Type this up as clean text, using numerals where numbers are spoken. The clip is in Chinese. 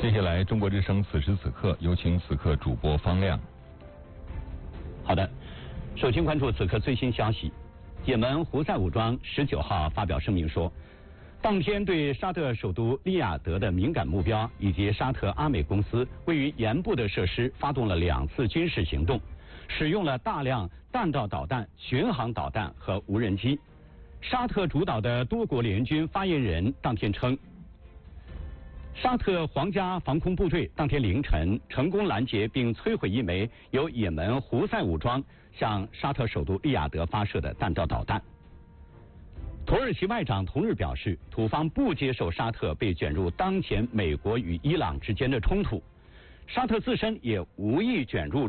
接下来，中国之声此时此刻有请此刻主播方亮。 好的，首先关注此刻最新消息。也门胡塞武装19号发表声明说，当天对沙特首都利雅得的敏感目标以及沙特阿美公司位于盐部的设施发动了2次军事行动，使用了大量弹道导弹、巡航导弹和无人机。沙特主导的多国联军发言人当天称，沙特皇家防空部队当天凌晨成功拦截并摧毁一枚由也门胡塞武装向沙特首都利雅得发射的弹道导弹。土耳其外长同日表示，土方不接受沙特被卷入当前美国与伊朗之间的冲突，沙特自身也无意卷入